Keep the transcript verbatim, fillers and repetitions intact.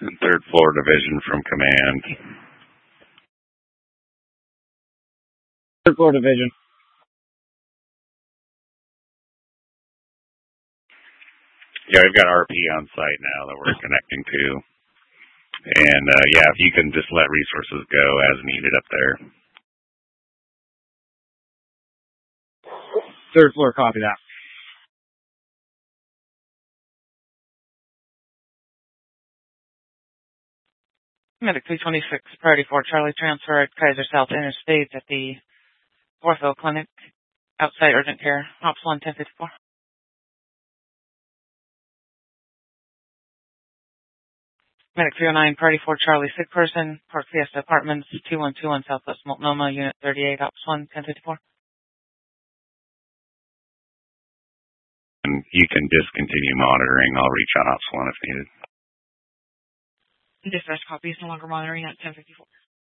Third floor division from command. Third floor division. Yeah, we've got R P on site now that we're connecting to. And, uh, yeah, if you can just let resources go as needed up there. Third floor, copy that. Medic three twenty-six, priority four, Charlie transfer at Kaiser South Interstate at the Ortho Clinic, outside urgent care, Ops one, ten fifty-four. Medic three oh nine, priority four, Charlie, sick person, Park Fiesta Apartments, two one two one Southwest Multnomah, Unit thirty-eight, Ops one, ten fifty-four. And you can discontinue monitoring. I'll reach out Ops one if needed. Dispatch copy is no longer monitoring at ten fifty-four.